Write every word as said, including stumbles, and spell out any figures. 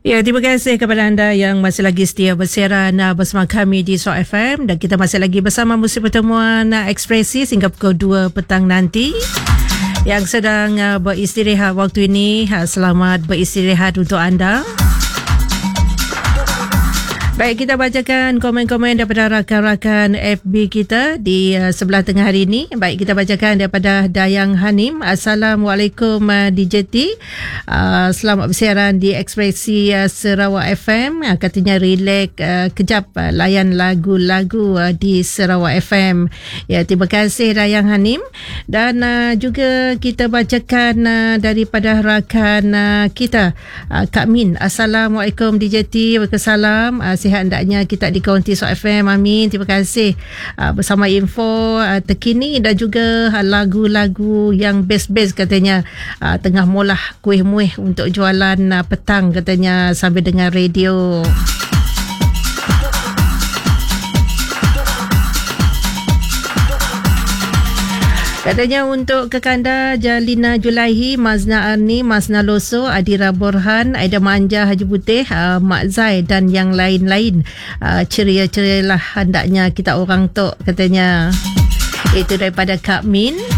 Ya, terima kasih kepada anda yang masih lagi setia bersiaran uh, bersama kami di Shock F M, dan kita masih lagi bersama musim pertemuan uh, ekspresi hingga pukul dua petang nanti. Yang sedang uh, beristirahat waktu ini, uh, selamat beristirahat untuk anda. Baik, kita bacakan komen-komen daripada rakan-rakan F B kita di uh, sebelah tengah hari ini. Baik, kita bacakan daripada Dayang Hanim. Assalamualaikum uh, D J T. Uh, selamat bersiaran di Ekspresi uh, Sarawak F M. Uh, katanya relax uh, kejap uh, layan lagu-lagu uh, di Sarawak F M. Ya, terima kasih Dayang Hanim. Dan uh, juga kita bacakan uh, daripada rakan uh, kita uh, Kak Min. Assalamualaikum D J T. Waalaikumsalam. Uh, sihat hendaknya kita di kaunti Shock F M. Amin. Terima kasih uh, bersama info uh, terkini dan juga uh, lagu-lagu yang best-best katanya, uh, tengah molah kuih muih untuk jualan uh, petang katanya sambil dengar radio. Katanya untuk Kekanda, Jalina Julaihi, Mazna Arni, Mazna Loso, Adira Borhan, Aida Manja Haji Putih, uh, Mak Zai dan yang lain-lain. Uh, ceria-ceria lah hendaknya kita orang tok katanya. Itu daripada Kak Min.